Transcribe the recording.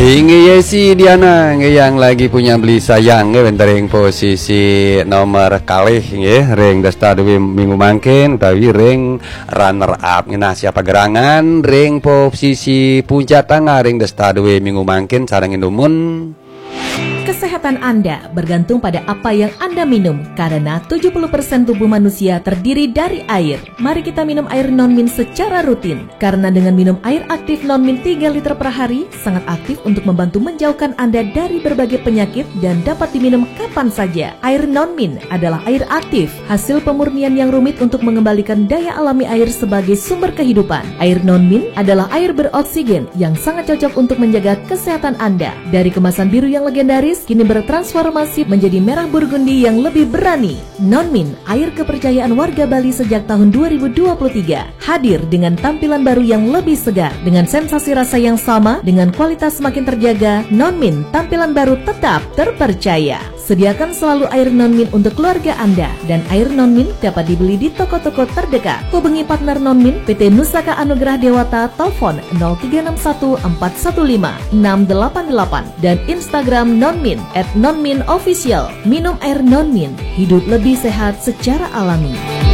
Hingga ya si Diana yang lagi punya beli sayang bentar yang posisi nomor kalih ya ring dasta dewi minggu mangkin utawi ring runner up nah siapa gerangan ring posisi puncak tengah ring dasta dewi minggu mangkin sarang indomun. Kesehatan Anda bergantung pada apa yang Anda minum karena 70% tubuh manusia terdiri dari air. Mari kita minum air non-min secara rutin. Karena dengan minum air aktif non-min 3 liter per hari sangat aktif untuk membantu menjauhkan Anda dari berbagai penyakit dan dapat diminum kapan saja. Air non-min adalah air aktif, hasil pemurnian yang rumit untuk mengembalikan daya alami air sebagai sumber kehidupan. Air non-min adalah air beroksigen yang sangat cocok untuk menjaga kesehatan Anda. Dari kemasan biru yang legendaris kini bertransformasi menjadi merah burgundi yang lebih berani. Non-min, air kepercayaan warga Bali sejak tahun 2023, hadir dengan tampilan baru yang lebih segar, dengan sensasi rasa yang sama, dengan kualitas semakin terjaga. Non-min, tampilan baru tetap terpercaya. Sediakan selalu air non-min untuk keluarga Anda, dan air non-min dapat dibeli di toko-toko terdekat. Hubungi partner non-min PT Nusaka Anugerah Dewata, telepon 0361 415 688 dan Instagram non-min @nonminofficial. Minum air non-min, hidup lebih sehat secara alami.